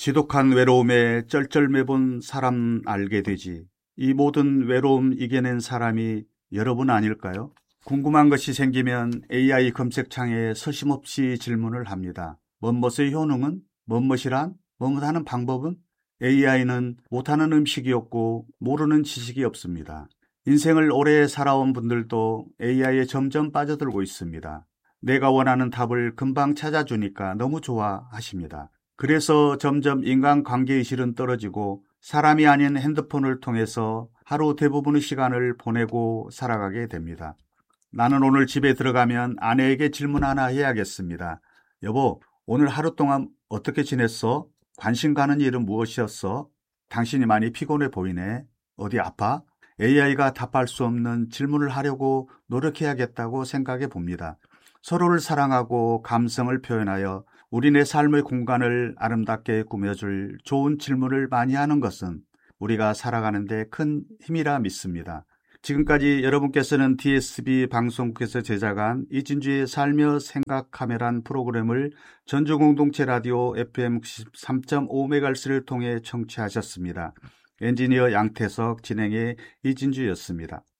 지독한 외로움에 쩔쩔매본 사람 알게 되지. 이 모든 외로움 이겨낸 사람이 여러분 아닐까요? 궁금한 것이 생기면 AI 검색창에 서심없이 질문을 합니다. 뭔것의 효능은? 뭔것이란? 뭐뭐하는 방법은? AI는 못하는 음식이 없고 모르는 지식이 없습니다. 인생을 오래 살아온 분들도 AI에 점점 빠져들고 있습니다. 내가 원하는 답을 금방 찾아주니까 너무 좋아 하십니다. 그래서 점점 인간관계의 질은 떨어지고 사람이 아닌 핸드폰을 통해서 하루 대부분의 시간을 보내고 살아가게 됩니다. 나는 오늘 집에 들어가면 아내에게 질문 하나 해야겠습니다. 여보, 오늘 하루 동안 어떻게 지냈어? 관심 가는 일은 무엇이었어? 당신이 많이 피곤해 보이네. 어디 아파? AI가 답할 수 없는 질문을 하려고 노력해야겠다고 생각해 봅니다. 서로를 사랑하고 감성을 표현하여 우리네 삶의 공간을 아름답게 꾸며줄 좋은 질문을 많이 하는 것은 우리가 살아가는 데 큰 힘이라 믿습니다. 지금까지 여러분께서는 DSB 방송국에서 제작한 이진주의 살며 생각하며란 프로그램을 전주공동체 라디오 FM 93.5MHz를 통해 청취하셨습니다. 엔지니어 양태석, 진행의 이진주였습니다.